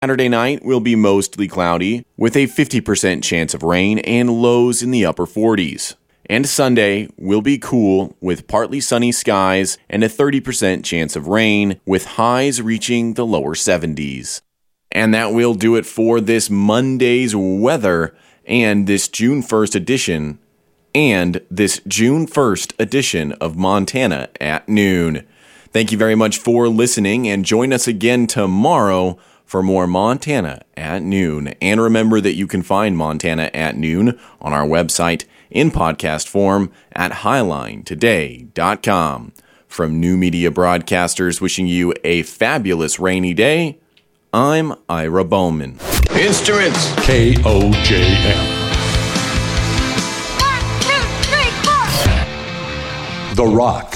Saturday night will be mostly cloudy with a 50% chance of rain and lows in the upper 40s. And Sunday will be cool with partly sunny skies and a 30% chance of rain with highs reaching the lower 70s. And that will do it for this Monday's weather and this June 1st edition of Montana at Noon. Thank you very much for listening, and join us again tomorrow for more Montana at Noon. And remember that you can find Montana at Noon on our website in podcast form at highlinetoday.com. From New Media Broadcasters wishing you a fabulous rainy day, I'm Ira Bowman. Instruments. KOJM. 1, 2, 3, 4. The Rock.